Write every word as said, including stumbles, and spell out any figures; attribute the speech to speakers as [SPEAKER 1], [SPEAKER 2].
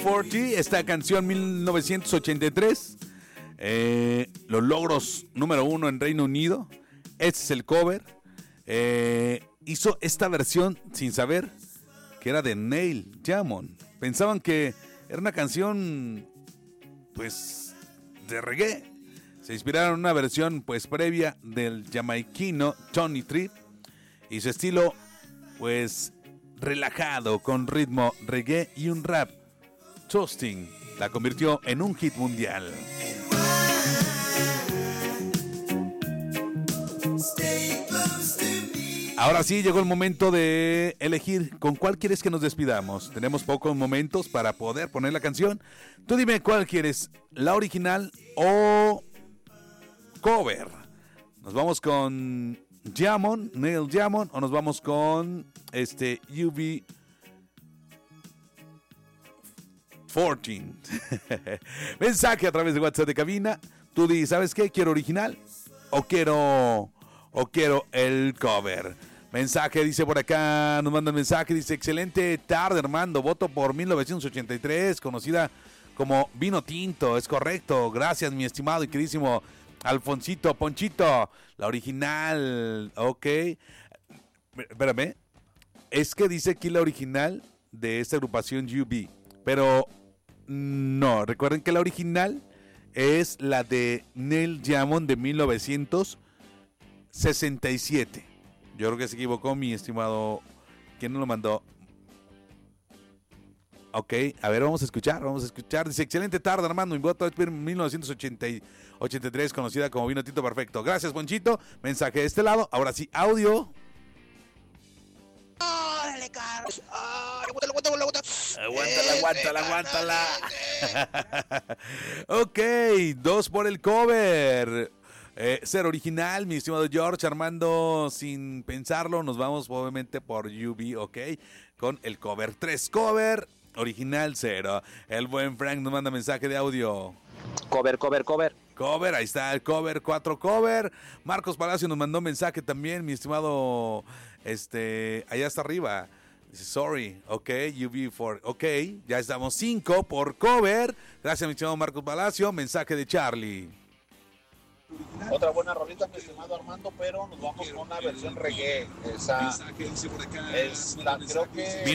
[SPEAKER 1] cuarenta, esta canción mil novecientos ochenta y tres. Eh, los logros número uno en Reino Unido. Este es el cover. Eh, hizo esta versión sin saber que era de Neil Diamond. Pensaban que era una canción, pues, de reggae. Se inspiraron en una versión, pues, previa del jamaiquino Tony Tripp. Y su estilo, pues, relajado, con ritmo reggae y un rap. Toasting la convirtió en un hit mundial. Ahora sí, llegó el momento de elegir con cuál quieres que nos despidamos. Tenemos pocos momentos para poder poner la canción. Tú dime cuál quieres, la original o cover. Nos vamos con Diamond, Neil Diamond, o nos vamos con este U B catorce. Mensaje a través de WhatsApp de cabina. Tú di, ¿sabes qué? ¿Quiero original o quiero o quiero el cover? Mensaje, dice por acá, nos manda un mensaje, dice, excelente tarde, Armando, voto por mil novecientos ochenta y tres, conocida como Vino Tinto, es correcto, gracias mi estimado y queridísimo Alfonsito, Ponchito, la original, ok, espérame, es que dice aquí la original de esta agrupación U B, pero no, recuerden que la original es la de Neil Diamond de mil novecientos sesenta y siete. Yo creo que se equivocó mi estimado. ¿Quién nos lo mandó? Ok, a ver, vamos a escuchar, vamos a escuchar. Dice, excelente tarde, Armando. Mi voto es mil novecientos ochenta y tres, conocida como Vino Tinto, perfecto. Gracias, Ponchito. Mensaje de este lado. Ahora sí, audio.
[SPEAKER 2] ¡Órale, Carlos! ¡Ah! ¡Aguántala, aguántala,
[SPEAKER 1] aguántala! Aguántala, aguántala. Ok, dos por el cover. Eh, ser original, mi estimado George Armando, sin pensarlo, nos vamos obviamente por U B, ok, con el cover. Tres cover, original cero. El buen Frank nos manda mensaje de audio.
[SPEAKER 3] Cover, cover, cover.
[SPEAKER 1] Cover, ahí está el cover, cuatro cover. Marcos Palacio nos mandó mensaje también, mi estimado, este, allá está arriba. Dice, sorry, ok, U B cuatro, ok, ya estamos cinco por cover. Gracias, mi estimado Marcos Palacio. Mensaje de Charlie.
[SPEAKER 4] Otra buena rolita, mi estimado Armando, pero nos vamos con una versión reggae. Esa es la, creo que